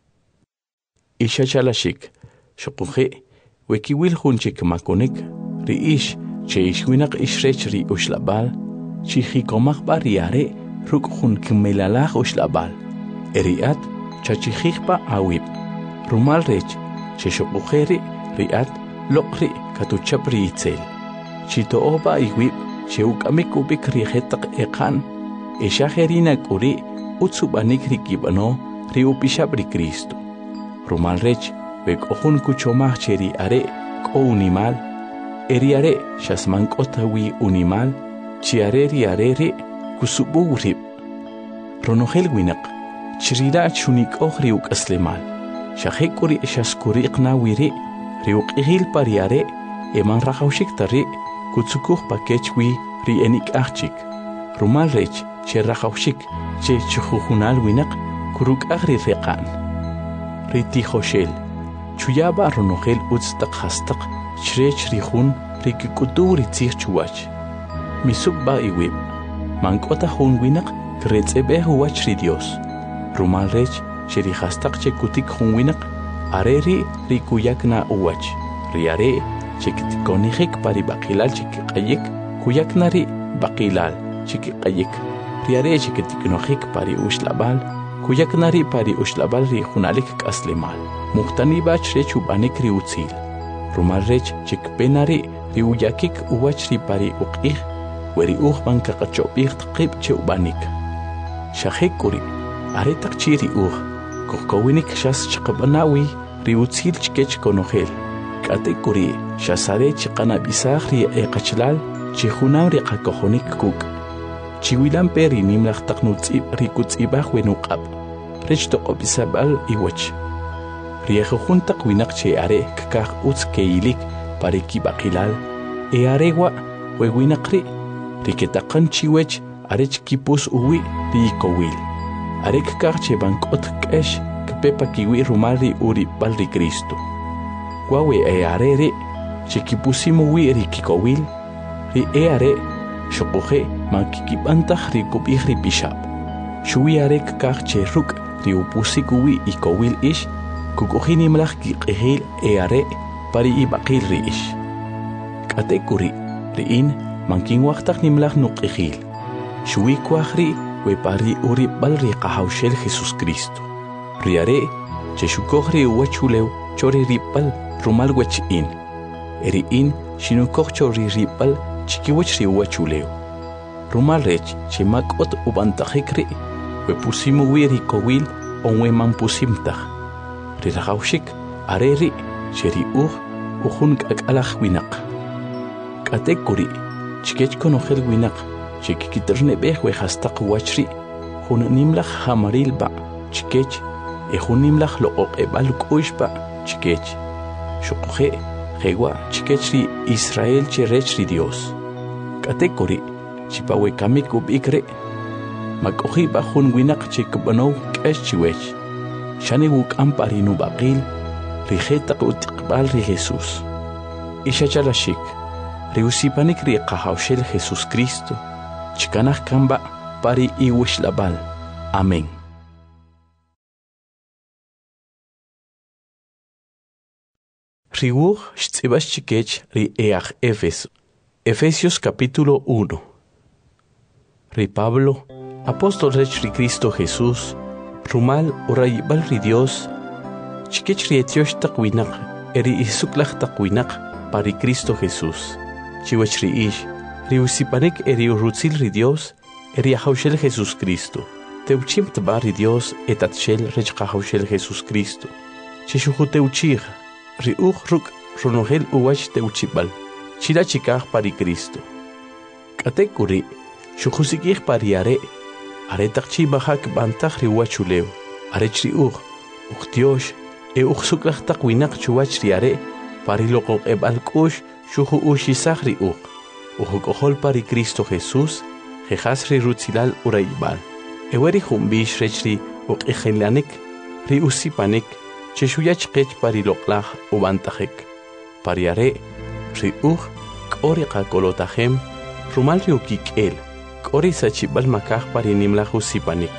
Isha chalashik, shokuhe, wekiwil hunchik makonik, riish, cheishwinak ishrech ri ushlabal, chichikomak bariare, ruk hun kimelalach ushlabal. Eriat, chachichikpa awib. Rumal rech, cheshokuheri, riat, lokri, katuchapri itzel. Chito oba iwib, cheukamik ubik rihetak ekan, ishaherina kuri, utsubanik rikibano, riupishab ri Cristo. Rumal rech, bek ohun kuchomach cheri are, ko unimal, eriare, shasman kotawi unimal, chiareri arere, kusubu rib. Ronogel winak, chirira chunik oh riuk aslemal, shahekuri shaskuriq na wiri, riuk ihil pariare, eman rahaushik tari, kutsukuh pakechwi ri enik achik. Rumal rech, che rahaushik, che chuhunal winak, kuruk agri reqan. Riti Hoshel, Chuyaba Ronogel Utstak Hastak, Shrech Rihun, Rikikutu Ritzir Chuach. Misukba Iwib, Mankota Hun Winak, Kretzebe Huach Ridios. Rumal Rech, Sheri Hastak Chekutik Hun Winak, Areri Rikuyakna Uach. Riare, Chekitikonihik Paribakilal Chikayik, Kuyaknari Bakilal, Chikayik. Riare Chekitiknohik Pari Ushlabal. Kuyaknari pari ushlabal ri hunalik kaslemal. Muhtani bach rech ubanik ri utzil. Rumal rech chikpenari ri uyakik uwach ri pari uqih. Weri uhban kakachopih tqib che ubanik. Shahek kuri, aretak chi ri Kokowinik shas chikabanawi ri utzil chkech konogel. Kate kuri, shasare chikanabisah ri eqachlal chihunam ri kakohonik kuk. Chiwilan peri nimlach taknutzib rikutzibah wenuqab. Rech toqobisabal iwach. Riejo juntak winak che are kakak utz keilik pareki bakilal. E arewa wewinakri riketakan chiwech arech kipus uwi riikowil. Are kakak che bankot kesh kpepa kiwi rumari uri balri Cristo. Wawe e arere che kipusimu wi rikikowil. Ri e are shokohe makikipantah rikubih ripishab. Shui arek kakche ruk riupusikuwi ikowil ish, kukuhini malak kikihil e are pari ibakil ri ish. Katekuri riin mankin waktak nimlak nukihil. Shui kwahri we pari uri bal ri kahawshel Jesus Cristo. Riare che shukohri uwachulew chori ripal rumal wech in. Eriin shinukoh chori ripal chikiwech ri uwachulew. Rumal rech che makot ubantahikri we pusimu wiri kowil onwe man pusimtah. Rirahaushik areri cheri uhun kakalach winak. Katekuri chikech konogel winak chikikiterne beh we hastak wachri hun nimlach hamaril ba chikech hun nimlach loqoq ebal kuishba chikech shuqhe hewa chikechri Israel cherechri Dios. Katekuri chipawe kamik ubikre makohi bahun winak chikbano kesh chiwech. Shani wuk amparinu baqil rijetak utiqbal ri Jesus. Isha chalashik riusipanik ri qahawshel Jesus Cristo. Chikanah kamba pari iwish labal. Amén. Riwuh shtzibas chikech ri each Efesios capítulo 1. Ri Pablo, apóstol rech ri Cristo Jesús, rumal urayibal ri Dios, chikech ri etiosh taqwinak, eri isuklach taqwinak, pari Cristo Jesús. Chiwech ri ish, ri usipanik eri urutzil ri Dios, eri ahawshel Jesus Cristo. Teuchim tba ri Dios etatshel rech qahawshel Jesus Cristo. Chishuhu teuchir, ri ruk runogel uwach teuchibal. Chila chikah pari Cristo. Katekuri, shukusikih pariare, aretakchi bahak bantah riwachuleo, arechri uchtiosh, suklach takwinak chuwach riare, parilokok ebalkush, shuhu ushisah ri uhukohol pari Cristo Jesús, jejas ri rutzilal uraibal. Eweri humbish rechri ikhelanik, ri usipanik, cheshuyach kech pariloklach ubantahek. Pariare, ri kori kakolotahem, rumal riukik el, kori sachibal makah parinimla usipanik.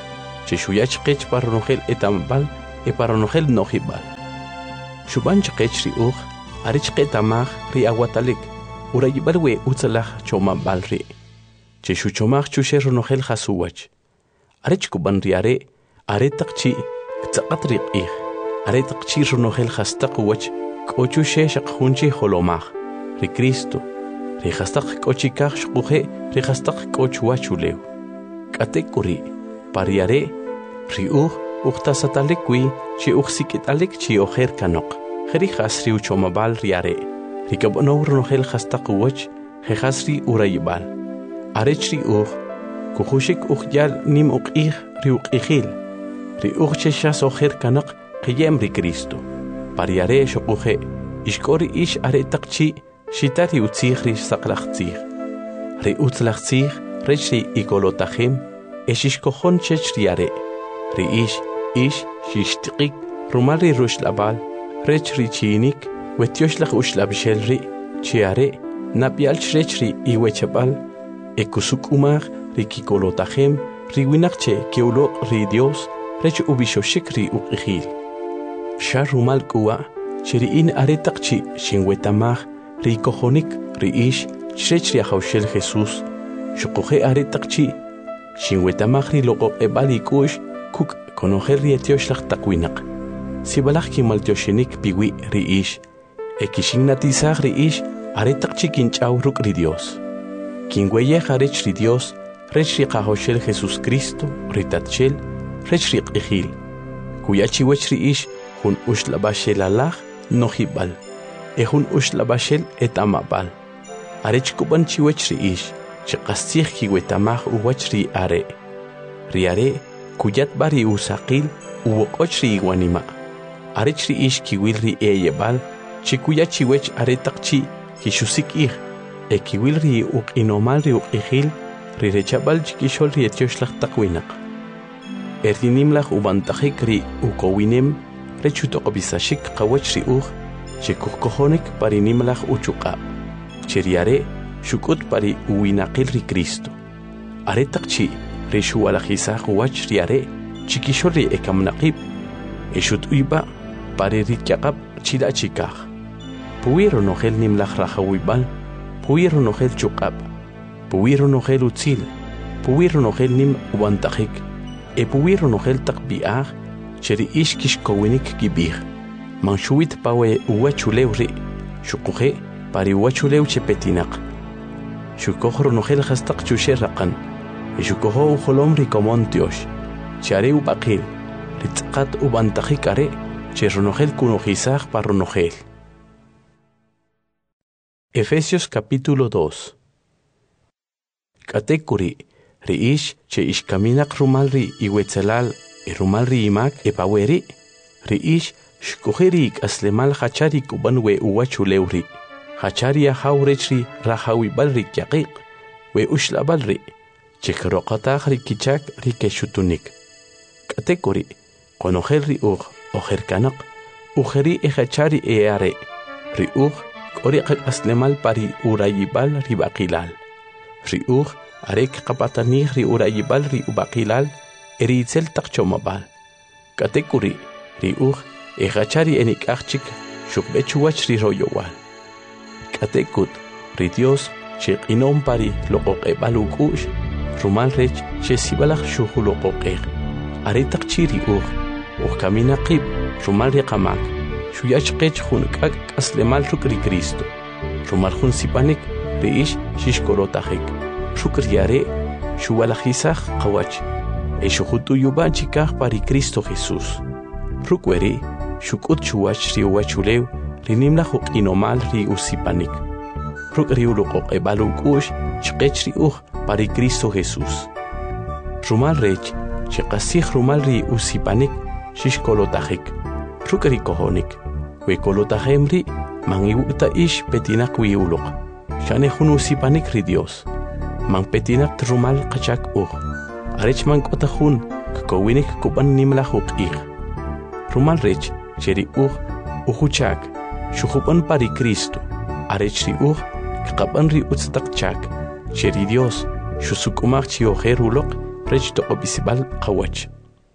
cheshuyach qech paronogel etambal e paronogel nojibal shuban chqech ri uj arich qetamaj ri aguatalik urayibal we utzalaj chomabal ri cheshu chomaj chushe ronogel jasuwach arich kuban ri are taqchi tzaqat ri qih are taqchi ronogel jastaq wach kochu sheshaq junchi holomaj ri Cristo ri jastaq kochikaj shquje ri jastaq kochwachulew katekuri pariare ri uj uqtasatalikwi chi uqsikitalik chi ojer kanok jeri jasri uchomabal riare ri kabonor ronogel jastaq wach jejasri urayibal arechri uj kujushik uqyal nim uqih ri uqihil ri uj cheshas ojer kanok qiyem ri Cristo pariare shquje ishkori ish are taqchi shitari utzih ri saqlaqtzih ri utzlaqtzih rechri ikolotajem eshishkojon chechriare ri ish shishtiqik rumari rushlabal rechri chinik wetyoshlag ushlabshelri chiare napial rechri iwechabal ekusuk umar ri kikolotajem ri winaqche keulo ri Dios rech ubishoshik ri uqihil sharumal kuwa chiri in aretaqchi shinwetamaj ri kojonik ri ish chechri hawshel Jesús shuquje aretaqchi shinwetamaj ri loqo ebalikush kuk konojer ri etyoshlag taqwinaq sibalaj kimaltyoshinik piwi ri ish ekishignatizaj ri ish aretaqchi kinch'aw ruk' ri Dios kinweyej arech ri Dios rech ri qajoshel Jesús Cristo ri tatchel rech ri q'ijil kuyachiwech ri ish jun uxlabashelalaj nojibal jun uxlabashel etamabal arech kuban chiwech ri ish chiqastzij kiwetamaj uwach ri are kuyat bari usaqil uwoqoch ri iwanima arech ri ish kiwil ri eyebal chikuyachiwech aretaqchi kixusik'ij kiwil ri uq'inomal ri uq'ijil ri rechabal chikixol ri etyoxlaj taqwinaq erinimlaj ubantajik ri ukowinem rechutoqbisashik qawach ri uj chikujkojonik parinimlaj uchuq'ab cheriare shuk'ut pari uwinaqil ri Cristo aretaqchi ri xuwalajisaj uwach ri are chikixol ri ekamnaqib exut'uyba pari ri tyaqab chila'chikaj puwi ronojel nimlaj rajawibal puwi ronojel chuq'ab puwi ronojel utzil puwi ronojel nim ubantajik puwi ronojel taqbi'aj cheri ish kixkowinik kibij manxuwit pawe uwachulew ri shuquje pari uwachulew chepetinaq shukoj ronojel jastaq chushe raqan shukojo ujolom ri komon tiox chare ubaqil ri tzqat ubantajik are che ronojel kunojisaj pa ronojel. Efesios capítulo 2. Katekuri ri ish che ishkaminaq rumal ri iwetzelal rumal ri imak paweri ri ish shkujeri aslemal hachari kuban we uwachulew ri hachari ahawrech ri rahawibal ri kyaqiq we ushlabal ri chekroqataj ri kichak ri keshutunik katekuri konojel ri uj ojerkanaq ujeri hachari are ri uj k'oriqak aslemal pari urayibal ri baqilal ri uj arek qapatanij ri urayibal ri ubaqilal eri itzel taqchomabal katekuri ri uj hachari enik'ajchik shukbechuwach ri royowal katekut ri Dios cheq'inom pari loqoq'ebal uk'u'x rumal rech chesibalaj shujuloqoq'ej aretaqchi ri uj kaminaqib rumal ri qamak shuyachqech jun k'ak' k'aslemal ruk' ri Cristo rumal jun sipanik ri ish xixkolotajik ruk' ri are xuwalajisaj qawach xujut'uyub'an chikaj pari Cristo Jesús ruk' weri xuk'ut chuwach ri uwachulew ri nimlaj uq'inomal ri usipanik ruk' ri uluqoq'eb'al uk'u'x chqech ri uj pari Cristo Jesús rumal rech chiqasij rumal ri usipanik xixkolotajik ruk' ri kojonik we kolotajem ri man iwu'ta ish petinaq wi uluq xane jun usipanik ri Dios man petinaq rumal qachak uj arech man k'ota jun kkowinik kuban nimlaj uq'ij rumal rech cheri uj ujuchak xujuban pari Cristo arech ri uj kqaban ri utztaq chak cheri Dios xusuk'umaj chi ojer uloq rech toq'obisibal qawach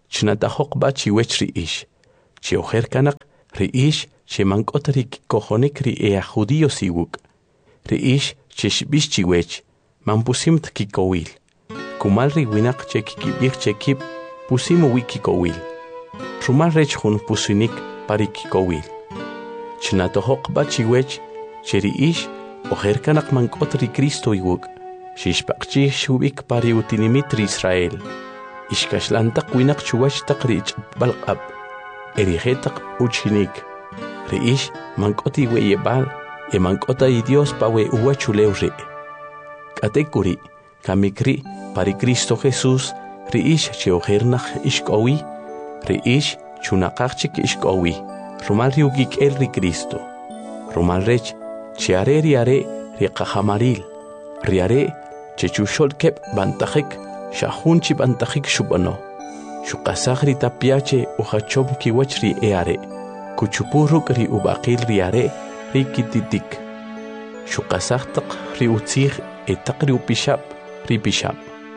chnatahoqba chiwech riish. Chiojer kanak riish chemankot rik kojonik ri ea judío siwuk. Riish cheshbish chiwech, mampusimt kikowil. Kumal ri winak chekikibir chekip pusimu wikikowil. Rumal rech hun pusinik parikikowil. Chnatohoqba chiwech cheriish ojer kanak mankot ri Cristo iwuk. Shishpaqchi shubik pari utinimitri Israel. Ishkashlantak winak chuwach tak rich balqab. Erigetak uchinik. Riish mankoti weyebal e mankota y Dios pawe uwachuleure. Katekuri kamikri pari Cristo Jesús riish cheojernach ishkowi. Riish chunaqachik ishkowi. Rumal riugik el ri Cristo. Rumal rech chiare riare riqahamaril. Riare chechushol kep bantajik shahunchi bantajik shubano. Shukasagri tapiache uhachom kiwachri eare. Kuchupuruk ri ubaqil riare ri kititik. Shukasagtak ri utzig etak ri upishap ri bishap.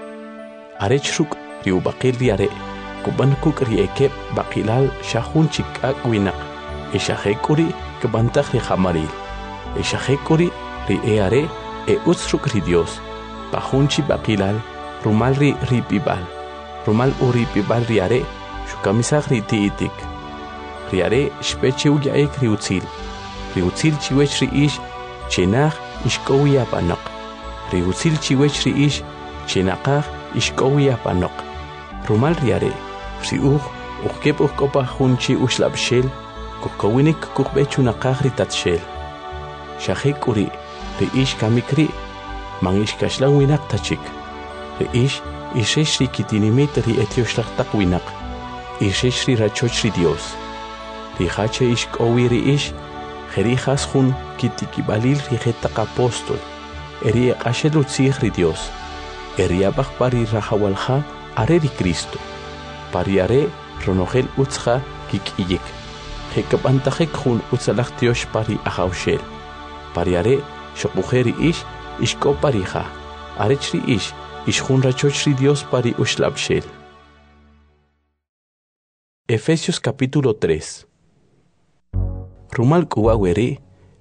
Arechruk ri ubaqil riare. Kubankuk ri ekep baqilal shahunchi kakwinak. Eshahekuri kebantaj ri hamaril. Eshahekuri ri eare e utsruk ri Dios. Pahunchi baqilal rumal ri pibal. Rumal uri pibal riare shukamisag ri tiitik. Riare shpeche uyaek ri utzil. Ri utzil chiwech ri ish chenach ishkowi apanok. Ri utzil chiwech ri ish chenaqaj ishkowi apanok. Rumal riare ri ukep ukkopa hunchi ushlabshel kukowinik kukbechunaqaj ri tatshel. Shahek uri ri ish kamikri man ishkashlan winak tachik. Ri ish ishesh ri kitinimit ri etioshlaqtaq winak. Ishesh ri rachoch ri Dios. Ri hache ishkowi ri ish jerijas hun kitikibalil ri jetaq apostol. Eri eqashel utzig ri Dios. Eri abaq pari rahawalja are ri Cristo. Pari are ronogel utzja kikiyik. Jekabantajek hun utzalaq Dios pari ahawshel. Pari are shokujeri ish ishko parija. Arechri ish ishjun rachochri Dios pari ushlabshel. Efesios capítulo 3. Rumal kuwaweri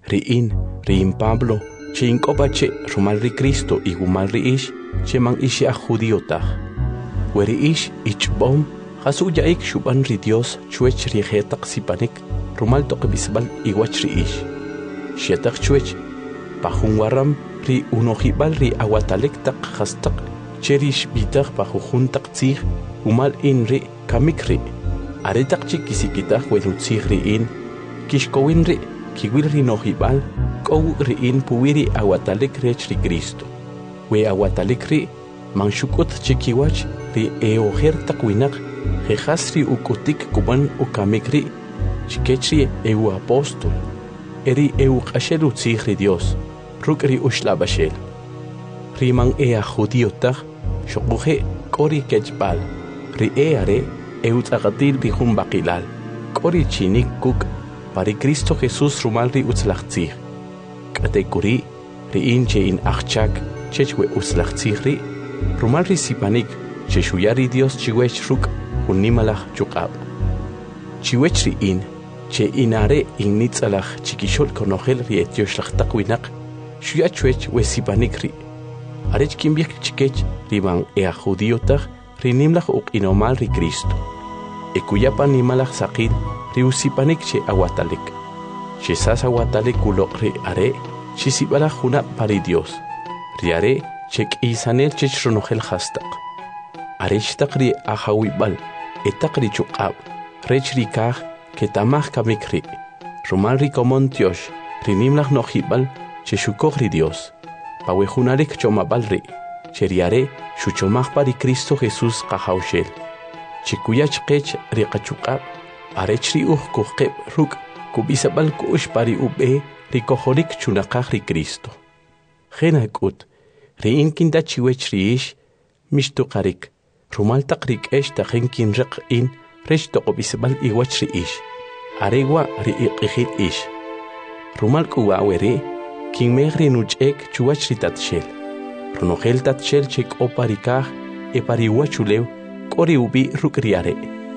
riin Pablo chinkopache rumal ri Cristo y gumal ri ish cheman ishi a judiotaj. Weri ish ichbom hasuyaik shuban ri Dios chuech ri jetaq sipanik rumal toqbisbal iwach ri ish. Shetaq chuech pajun waram ri unojibal ri awatalek taq hastaq cherish bitaq pajujuntaq tzig umal in ri kamikri. Aretaq chikisikitaq welutzig ri in kishkowin ri kiwil ri nojibal kow ri in puwiri awatalek rech ri Cristo. We awatalek ri manshukut chikiwach ri eojer taqwinak jejas ri ukutik kuban ukamikri chikechri eu apostol. Eri eu qashel utzig ri Dios. Ruk ri ushlabashel. Riman ea judiotaj shokuje kori kechbal. Ri eare eutzagatil ri jun baqilal. Kori chinik kuk pari Cristo Jesús rumal ri utzlachtzig. Katekuri ri inche in achchak chechwe utzlachtzig ri. Rumal ri sipanik cheshuyari Dios chiwech ruk unimalach chukab. Chiwech ri in che inare in nitzalach chikishol konogel ri etioshlachtak winak shuya chuech we sipanik ri. Arech kimbik chikech riman ea judiotaj ri nimlach uk inomal ri Cristo. Ekuyapa nimalach sakil ri usipanik che awatalek. Che sas awatalek ulok ri are che sibalach hunap pari Dios. Ri are che k'isanel che shronogel hastaq. Arech tak ri ahawibal etak ri chukab. Rech ri kaj que tamaj kamikri. Rumal ri komon tiosh ri nimlach nojibal che shukoj ri Dios. Pawejunarek chomabal ri. Che riare shuchomaj pari Cristo Jesús qahawshel. Che kuyach qech ri qachukab. Arech ri kujqeb ruk kubisabal kush pari ube ri kojorik chunaqaj ri Cristo. Jena kut ri inkinda chiwech ri ish mishtuqarik. Rumal taq ri k'esh tajen kin riq in rech toqobisabal iwach ri ish. Aregwa ri iqijil ish. Rumal kuwaweri kin megri nuch'ek chuwach ri tatshel. Runogel tatshel chek oparikaj e pariwachulew kori ubi ruk riare.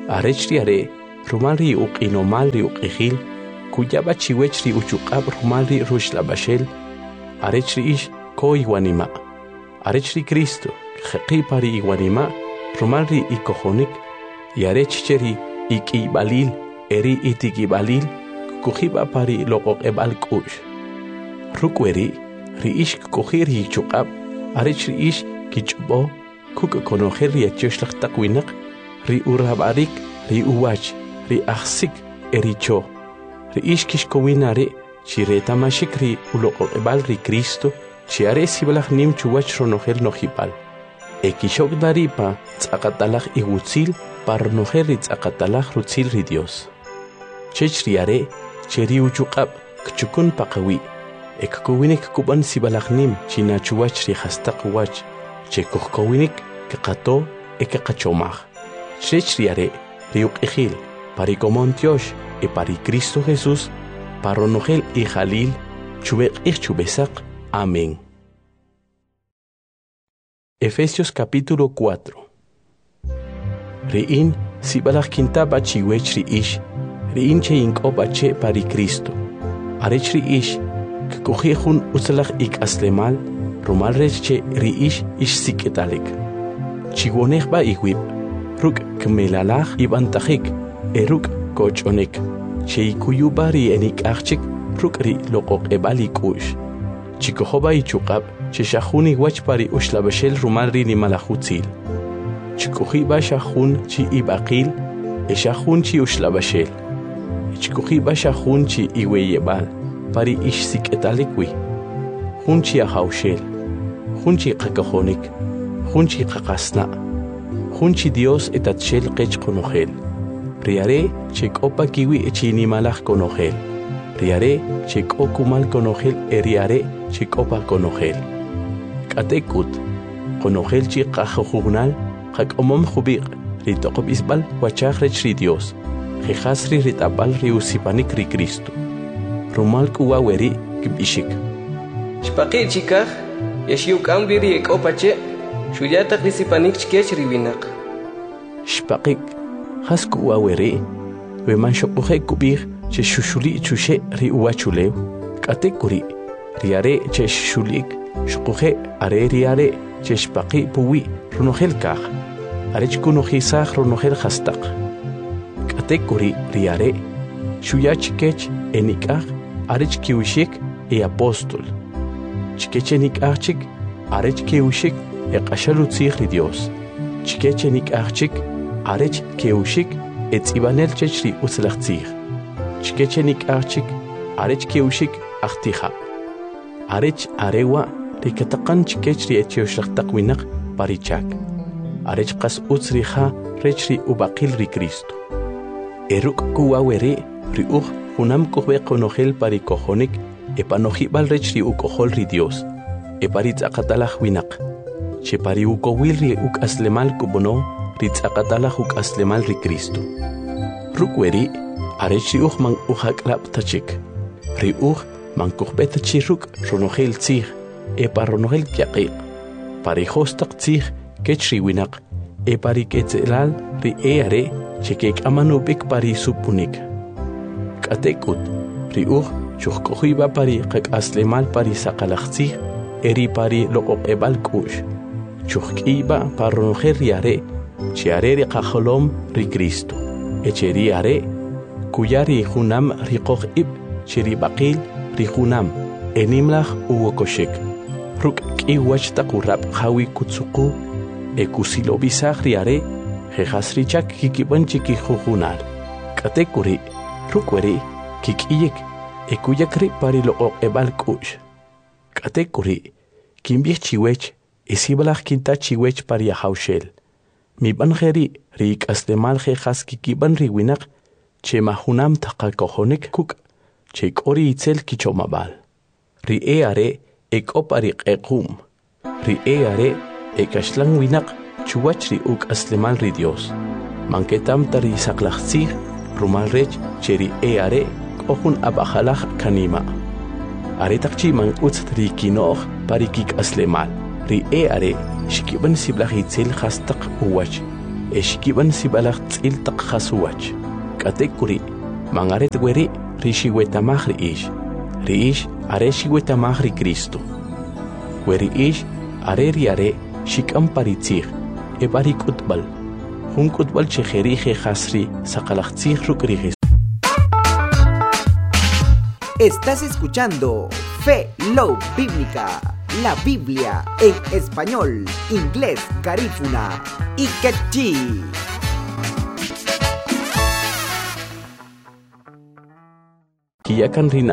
Arechri are rumalri uqinomalri uqijil kuyaba chiwechri uchuqab rumalri rushlabashel arechri ish ko iguanima arechri Cristo jeqi pari iguanima rumalri ikojonik y arechcheri ikibalil eri itikibalil kujiba pari loqoqebal kush rukweri ri ish kujiri chuqab arechri ish kichbo kuk konojer yachoshlaq taqwinaq ri urabarik ri uwach ri aksik ericho ri ishkish kowinare chireta mashikri uloqoqebal ri Cristo chiare sibalaj nim chuwach ronojel nojipal ekishok daripa tzaqatalaj igutzil parnojel ri tzaqatalaj rutzil ri Dios chechriare cheri uchuqab kchukun paqawi ekkowinik kuban sibalaj nim china chuwach ri hastaq wach chekojkowinik kaqato ekaqachomaj chechriare ri uqijil pari Comontiosh y pari Cristo Jesús paronogel y Jalil chubeq y chubesaq. Amén. Efesios capítulo 4. Riin sibalaj kintaba chiwech ri ish riin che inkoba che pari Cristo arech ri ish kukujijun usalaj ik aslemal rumal rech che ri ish siketalik chiwonej ba iwib ruk kmelalaj ibantajik eruk kochonik cheikuyubari enik achik rukri loqoqebali kush chikohoba ichuqab cheshahuni wachpari ushlabashel rumalri ni malahutzil chikohiba shahun chi ibaqil eshahun chi ushlabashel chikohiba shahun chi iweyebal pari ishsiketalikwi hunchi ahaushel hunchi qakahonik hunchi qaqasna hunchi Dios etatshel qech konojel riare chekopa kiwi chini malaj konojel riare chekokumal konojel eriare chekopa konojel katekut konojel chi qajojugnal qakomom jubiq ritoqob isbal wachajrech ri Dios jejasri ritabal riusipanik ri Cristo rumal kuwaweri kibishik shpaqi chikaj yashiukam ri ekopache shuyata risipanik chkech riwinaq shpaqik hasku waweri we manshokuje kubir che shushuli chushe ri uwachulew katekuri riare che shulik shukuje are riare che shpaqi puwi runojel kaj are chkunojisaj runojel hastaq katekuri riare shuyachkech enikaj are chkiwishik e apóstol chkech enikajchik are chkiwishik e qashalutzij ri Dios chkech enikajchik arech keushik etzibanel chechri utzlachtzig chkechenik archik arech keushik achtija arech arewa rikataqan chkechri etioshrachtaqwinaq parichak arech qas utzriha rechri ubaqil ri Cristo eruk kuwawere ri uj hunam kohbe konojel parikojonik epanojibal rechri ukojol ri Dios eparitz aqatalaj winaq chepari ukowil ri uk aslemal kubono ritzaqatalaj uk aslemal ri Cristo rukweri arech ri uj man ujaklab tachik ri uj man kuhbet chiruk ronojel tzig eparonojel kyaqiq parijostaq tzig kechri winaq epariketzelal ri eare chekek amanubik pari supunik katekut ri uj chujkojiba pari qak aslemal pari saqalajtzig eri pari loqoqebal kush chujkiba paronojel riare chiareri qajolom ri Cristo echeriare kuyari junam riqoj ib chiribaqil ri junam enimlaj uwokoshek ruk k'iwach taqurab qawi kutsuqu ekusilobisaj riare jejasrichak kikiban chikijujunal katekuri rukweri kik'iyik ekuyakri pari loqoqebal kush katekuri kimbij chiwech isibalaj kinta chiwech pari ahaushel mi banjeri ri kaslemal jejas kikiban ri winaq che mahunam taqakojonik kuk che kori itzel kichomabal ri eare ekopari qequm ri eare ekashlan winaq chuwach ri uk aslemal ri Dios manketam tari saqlajtzig rumal rech che ri eare kohun abajalaj kanima aretaq chi man utz ri kinoj pari kik aslemal ri eare shikiban siblaj itzel hastaq uwach Eshikiban sibalaq tz'iltaq khasuwach. Katekuri mangaret weri rishiwetamaj riish. Riish are shiwetamaj ri Cristo. Weri ish are riare shikam paritzig. Ebari kutbal. Hun kutbal chejerije hasri saqalaqtzig rukriges. Estás escuchando Fe Love Bíblica, la Biblia en español, inglés, garífuna y quechí. Kiyakan rina